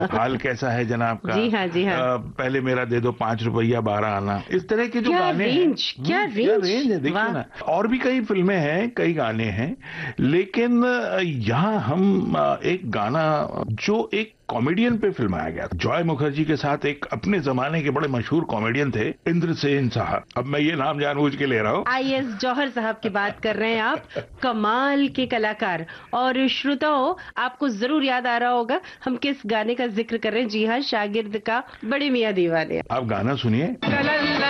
हाल कैसा है जनाब का, जी हाँ, जी हाँ। पहले मेरा दे दो 5 रुपया 12 आना, इस तरह के जो क्या गाने हैं। रेंज, क्या क्या रेंज। रेंज है, देखिए वाह। ना। और भी कई फिल्में हैं, कई गाने हैं, लेकिन यहाँ हम एक गाना जो एक कॉमेडियन पे फिल्माया गया, जॉय मुखर्जी के साथ एक अपने जमाने के बड़े मशहूर कॉमेडियन थे, इंद्रसेन साहब। अब मैं ये नाम जानबूझ के ले रहा हूँ। आईएएस जौहर साहब की बात कर रहे हैं आप, कमाल के कलाकार। और श्रोताओं, आपको जरूर याद आ रहा होगा हम किस गाने का जिक्र कर रहे हैं। जी हाँ, शागिर्द का बड़े मियां दीवाने। आप गाना सुनिए।